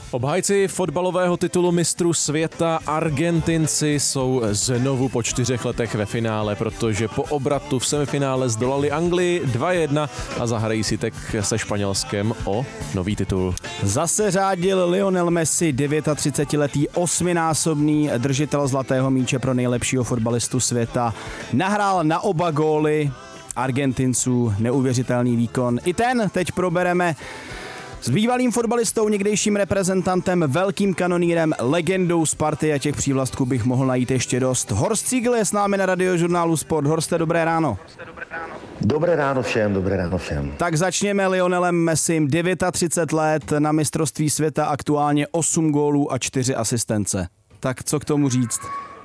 Obhájci fotbalového titulu mistrů světa Argentinci jsou znovu po 4 letech ve finále, protože po obratu v semifinále zdolali Anglii 2-1 a zahrají si tak se Španělskem o nový titul. Zase řádil Lionel Messi, 39letý osminásobný držitel zlatého míče pro nejlepšího fotbalistu světa. Nahrál na oba góly Argentinců, neuvěřitelný výkon. I ten teď probereme s bývalým fotbalistou, někdejším reprezentantem, velkým kanonýrem, legendou Sparty, a těch přívlastků bych mohl najít ještě dost. Horst Siegl je s námi na Radiožurnálu Sport. Horste, dobré ráno. Dobré ráno všem. Tak začněme Lionelem Messim, 39 let, na mistrovství světa aktuálně 8 gólů a 4 asistence. Tak co k tomu říct?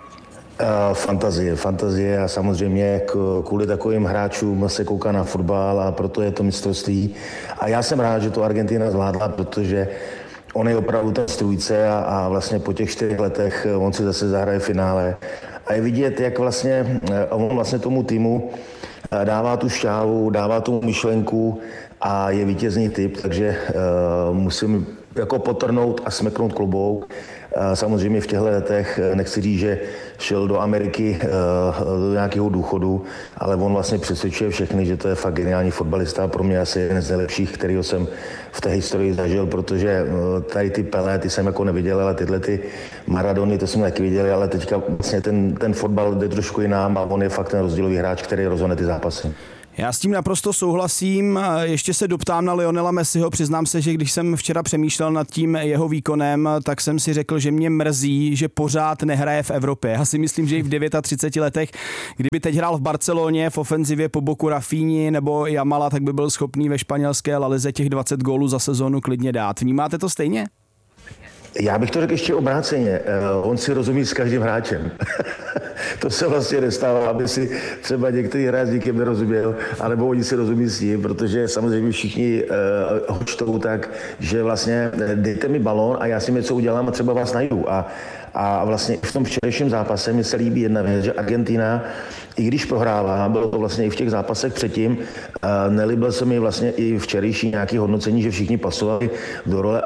Fantazie a samozřejmě kvůli takovým hráčům se kouká na fotbal a proto je to mistrovství. A já jsem rád, že to Argentina zvládla, protože on je opravdu ten strůjce a vlastně po těch 4 letech on si zase zahraje finále. A je vidět, jak vlastně on vlastně tomu týmu dává tu šťávu, dává tu myšlenku a je vítězný typ, takže musím jako potrhnout a smeknout klobouk. Samozřejmě v těchto letech nechci říct, že šel do Ameriky do nějakého důchodu, ale on vlastně přesvědčuje všechny, že to je fakt geniální fotbalista. Pro mě asi jeden z nejlepších, kterýho jsem v té historii zažil, protože tady ty Pelé, ty jsem jako neviděl, ale tyhle ty Maradony, to jsem taky viděl, ale teďka vlastně ten fotbal jde trošku jinam a on je fakt ten rozdílový hráč, který rozhodne ty zápasy. Já s tím naprosto souhlasím. Ještě se doptám na Lionela Messiho. Přiznám se, že když jsem včera přemýšlel nad tím jeho výkonem, tak jsem si řekl, že mě mrzí, že pořád nehraje v Evropě. Já si myslím, že i v 39 letech, kdyby teď hrál v Barceloně v ofenzivě po boku Rafíni nebo Jamala, tak by byl schopný ve španělské La Lize těch 20 gólů za sezónu klidně dát. Vnímáte to stejně? Já bych to řekl ještě obráceně. On si rozumí s každým hráčem. To se vlastně nestává, aby si třeba některý hráč nikým nerozuměl, anebo oni si rozumí s ním, protože samozřejmě všichni ho čtou tak, že vlastně dejte mi balón a já si něco udělám a třeba vás najdu. A vlastně v tom včerejším zápase mi se líbí jedna věc, že Argentina, i když prohrává, bylo to vlastně i v těch zápasech předtím, nelíbil se mi vlastně i včerejší nějaké hodnocení, že všichni pasovali do role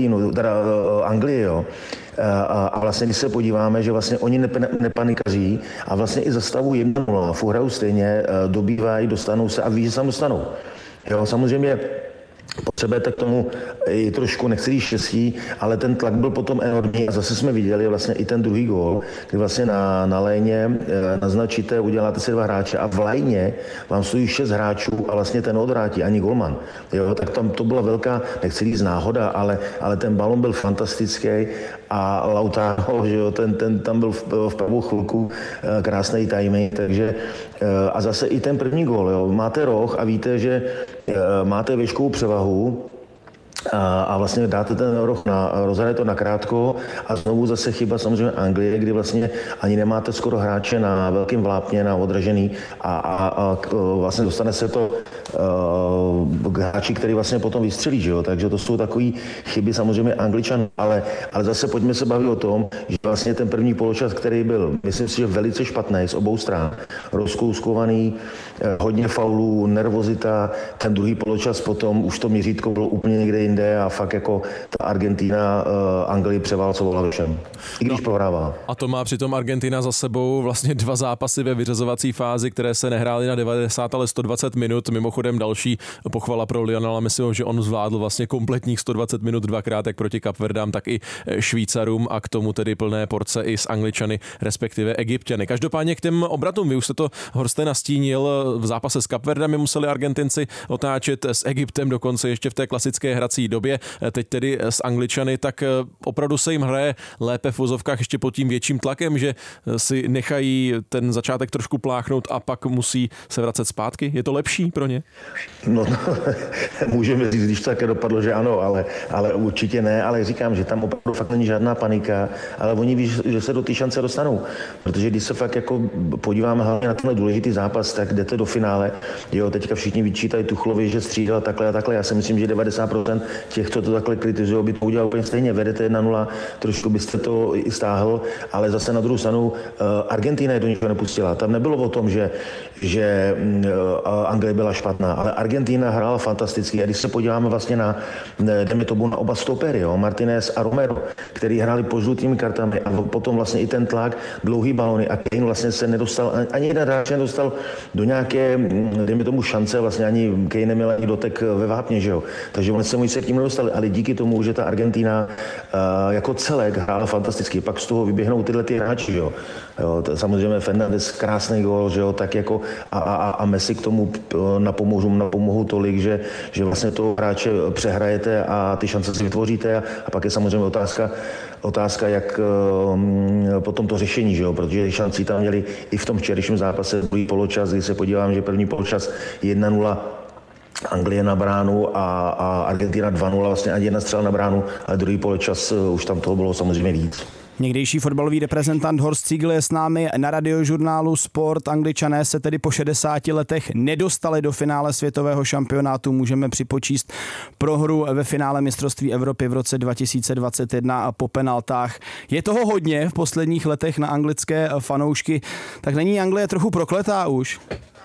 Anglie, jo. A vlastně, když se podíváme, že vlastně oni nepanikaří a vlastně i za stavu 1-0, hrajou stejně, dobývají, dostanou se a ví, že se dostanou. Jo, samozřejmě potřebujete k tomu i trošku, nechci říct štěstí, ale ten tlak byl potom enormní a zase jsme viděli vlastně i ten druhý gól, kdy vlastně na léně naznačíte, uděláte si 2 hráče a v léně vám stojí 6 hráčů a vlastně ten odvrátí ani golman. Jo, tak tam to byla velká, nechci říct náhoda, ale ten balon byl fantastický a Lautaro, že jo, ten tam byl v pravou chvilku, krásný timing, takže a zase i ten první gól, jo, máte roh a víte, že máte věškovou převahu a vlastně dáte ten roh rozhraje to nakrátko a znovu zase chyba samozřejmě Anglie, kdy vlastně ani nemáte skoro hráče na velkým vlápně, na odražený a vlastně dostane se to k hráči, který vlastně potom vystřelí, že jo? Takže to jsou takové chyby samozřejmě Angličan, ale zase pojďme se bavit o tom, že vlastně ten první poločas, který byl, myslím si, že velice špatný z obou stran, rozkouskovaný, hodně faulů, nervozita, ten druhý poločas potom už to měřítko bylo úplně někde jinde a fakt jako ta Argentina Anglii převálcovala ve všem, i když prohrává. A to má přitom Argentina za sebou vlastně 2 zápasy ve vyřazovací fázi, které se nehrály na 90, ale 120 minut. Mimochodem další pochvala pro Lionela Messiho, že on zvládl vlastně kompletních 120 minut 2krát, jak proti Kapverdám, tak i Švýcarům a k tomu tedy plné porce i s Angličany, respektive Egypťany. Každopádně k těm obratům, vy už jste to, Horste, nastínil, v zápase s Kapverdami museli Argentinci otáčet, s Egyptem dokonce ještě v té klasické hrací době, teď tedy s Angličany, tak opravdu se jim hraje lépe v vozovkách ještě pod tím větším tlakem, že si nechají ten začátek trošku pláchnout a pak musí se vracet zpátky. Je to lepší pro ně? No, můžeme říct, když to také dopadlo, že ano, ale určitě ne, ale říkám, že tam opravdu fakt není žádná panika, ale oni ví, že se do té šance dostanou, protože když se fakt jako podíváme hlavně na tenhle důležitý zápas, tak jdete do finále. Jo, teďka všichni vyčítají Tuchlovi, že střídal takhle a takhle. Já si myslím, že 90% těch, co to takhle kritizují, by to udělal úplně stejně. Vedete 1-0, trošku byste to i stáhl, ale zase na druhou stranu Argentina je do ničeho nepustila. Tam nebylo o tom, že Anglie byla špatná, ale Argentina hrála fantasticky. A když se podíváme vlastně jdeme tomu na oba stopery, Martinez a Romero, který hráli pod žlutými kartami a potom vlastně i ten tlak, dlouhý balony a Kane vlastně se nedostal, ani jeden hráč nedostal do nějaké, dejme tomu šance, vlastně ani Kane neměl ani dotek ve vápně, že jo. Takže oni se k tím nedostali, ale díky tomu, že ta Argentina jako celek hrála fantasticky, pak z toho vyběhnou tyhle ty hráči, že jo. Samozřejmě Fernandes, krásný gól, že jo, tak jako a Messi k tomu napomohou tolik, že vlastně toho hráče přehrajete a ty šance si vytvoříte a pak je samozřejmě otázka, jak potom to řešení, že jo, protože šanci tam měli i v tom včerejším zápase druhý poločas, kdy se podívám, že první poločas 1-0 Anglie na bránu a Argentina 2-0, vlastně ani jedna střela na bránu, ale druhý poločas už tam toho bylo samozřejmě víc. Někdejší fotbalový reprezentant Horst Siegel je s námi na radiožurnálu Sport. Angličané se tedy po 60 letech nedostali do finále světového šampionátu. Můžeme připočíst prohru ve finále mistrovství Evropy v roce 2021 a po penaltách. Je toho hodně v posledních letech na anglické fanoušky, tak není Anglie trochu prokletá už?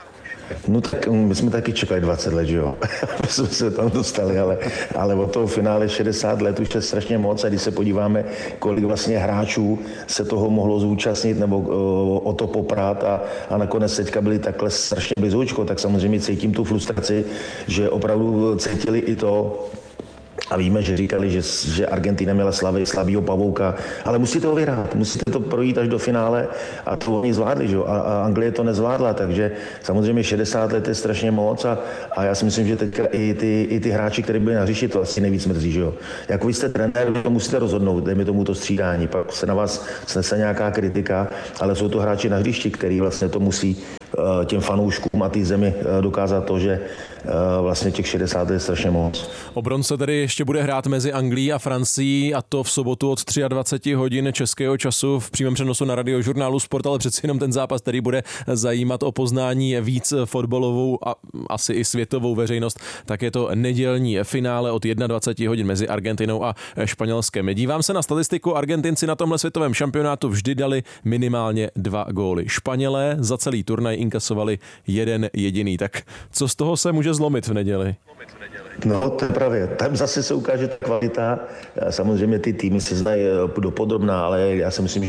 No tak my jsme taky čekali 20 let, že jo. My jsme se tam dostali, ale od toho finále 60 let už je strašně moc a když se podíváme, kolik vlastně hráčů se toho mohlo zúčastnit nebo o to poprat a nakonec teďka byli takhle strašně blízoučko, tak samozřejmě cítím tu frustraci, že opravdu cítili i to, a víme, že říkali, že Argentina měla slabýho pavouka, ale musíte ho vyhrát, musíte to projít až do finále a to oni zvládli, že? A Anglie to nezvládla, takže samozřejmě 60 let je strašně moc a já si myslím, že teďka i ty hráči, kteří byli na hřišti, to asi nejvíc mrzí, že jo. Jako vy jste trenér, vy to musíte rozhodnout, dejme tomu to střídání, pak se na vás snese nějaká kritika, ale jsou to hráči na hřišti, který vlastně to musí těm fanouškům a té zemi dokázat to, že vlastně těch 60 let je strašně moc. O bronze tedy ještě bude hrát mezi Anglií a Francií a to v sobotu od 23 hodin českého času v přímém přenosu na radiožurnálu Sport, ale přeci jenom ten zápas, který bude zajímat o poznání víc fotbalovou a asi i světovou veřejnost, tak je to nedělní finále od 21 hodin mezi Argentinou a Španělskem. Dívám se na statistiku, Argentinci na tomhle světovém šampionátu vždy dali minimálně 2 góly. Španělé za celý turnaj inkasovali 1 jediný. Tak co z toho se může zlomit v neděli? No, to je právě. Tam zase se ukáže ta kvalita. Samozřejmě ty týmy se znají dopodrobná, ale já si myslím,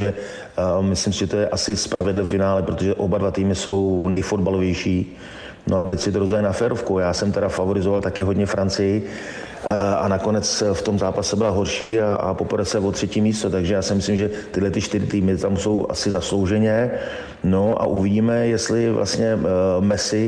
že to je asi spravedlivé finále, protože oba dva týmy jsou nejfotbalovější. No a teď si to rozdají na férovku. Já jsem teda favorizoval taky hodně Francii a nakonec v tom zápase byla horší a poprvé se o 3. místo, takže já si myslím, že tyhle 4 týmy tam jsou asi zaslouženě. No a uvidíme, jestli vlastně Messi,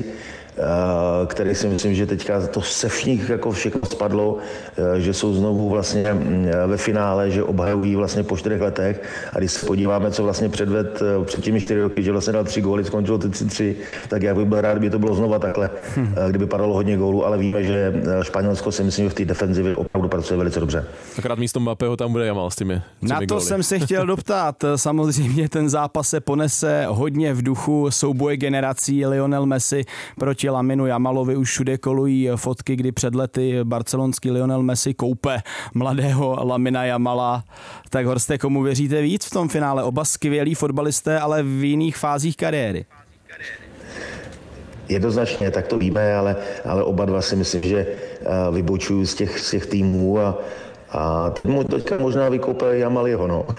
který si myslím, že teďka to se v nich jako všechno spadlo, že jsou znovu vlastně ve finále, že obhajují vlastně po 4 letech a když se podíváme, co vlastně předved před těmi 4 roky, že vlastně dal 3 góly, skončilo ty 3, tak já bych byl rád, kdyby to bylo znova takhle, kdyby padalo hodně gólů, ale víme, že Španělsko si myslím, že v té defenzivě opravdu pracuje velice dobře. Akorát místo Mbappého tam bude Jamal s těmi Na to góly. jsem se chtěl doptat. Samozřejmě ten zápas se ponese hodně v duchu souboje generací. Lionel Messi proti Laminu Jamalovi, už všude kolují fotky, kdy před lety barcelonský Lionel Messi koupe mladého Lamina Jamala. Tak Horste, komu věříte víc v tom finále? Oba skvělí fotbalisté, ale v jiných fázích kariéry. Jednoznačně, tak to víme, ale oba dva si myslím, že vybočují z těch týmů a mu teďka možná vykoupil Jamal jeho, no.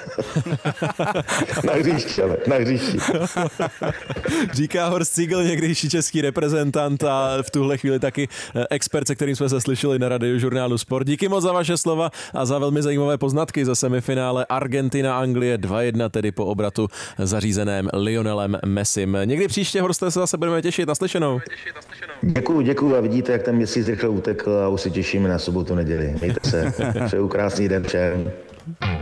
Na hřišti. Říká Horst Siegel, někdejší český reprezentant a v tuhle chvíli taky expert, se kterým jsme se slyšeli na radiožurnálu Sport. Díky moc za vaše slova a za velmi zajímavé poznatky za semifinále Argentina-Anglie 2-1, tedy po obratu zařízeném Lionelem Messim. Někdy příště, Horste, se zase budeme těšit. Naslyšenou. Děkuju a vidíte, jak ten měsíc rychle utekl a už se těšíme na sobotu, neděli. Mějte se. Přeju krásný den všem.